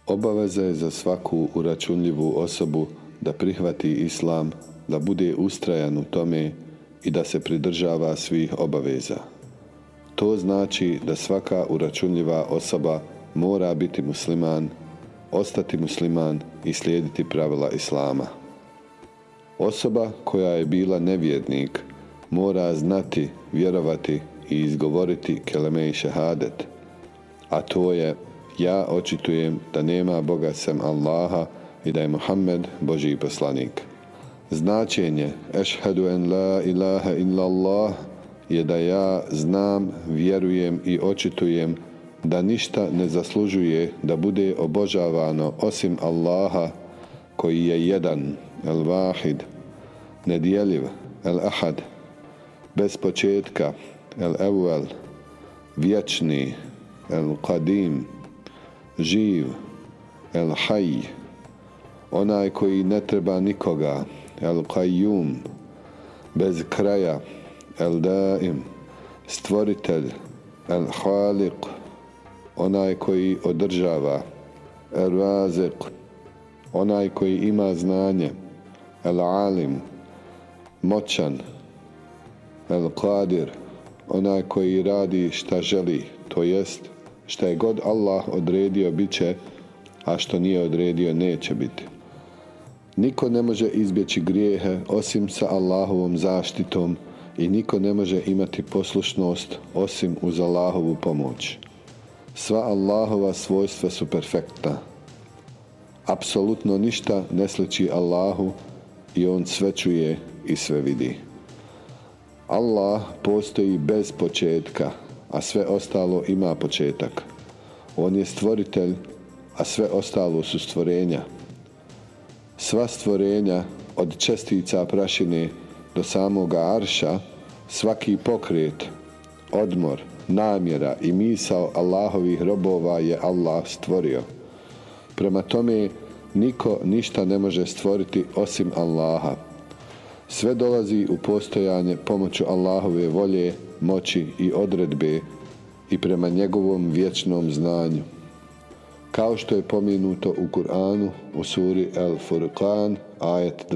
Obaveza je za svaku uračunljivu osobu da prihvati islam, da bude ustrajan u tome i da se pridržava svih obaveza. To znači da svaka uračunljiva osoba mora biti musliman, ostati musliman i slijediti pravila islama. Osoba koja je bila nevjernik mora znati, vjerovati i izgovoriti kelime-i šehadet, a to je: ja očitujem da nema Boga sem Allaha i da je Muhammed Božji poslanik. Značenje ešhedu en la ilaha illallah je da ja znam, vjerujem i očitujem da ništa ne zaslužuje da bude obožavano osim Allaha, koji je jedan, el vahid, nedjeljiv, el ahad, bez početka, el evvel, vječni, el qadim, živ, el haj, onaj koji ne treba nikoga, el qayyum, bez kraja, el daim, stvoritelj, el haliq, onaj koji održava, el raziq, onaj koji ima znanje, el alim, moćan, el qadir, onaj koji radi šta želi, to jest šta je god Allah odredio bit će, a što nije odredio neće biti. Niko ne može izbjeći grijehe osim sa Allahovom zaštitom i niko ne može imati poslušnost osim uz Allahovu pomoć. Sva Allahova svojstva su perfektna. Apsolutno ništa ne sliči Allahu i on sve čuje i sve vidi. Allah postoji bez početka, a sve ostalo ima početak. On je stvoritelj, a sve ostalo su stvorenja. Sva stvorenja, od čestica prašine do samoga arša, svaki pokret, odmor, namjera i misao Allahovih robova je Allah stvorio. Prema tome, niko ništa ne može stvoriti osim Allaha. Sve dolazi u postojanje pomoću Allahove volje, moći i odredbe i prema njegovom vječnom znanju. Kao što je pomenuto u Kur'anu u suri El Furqan, ajet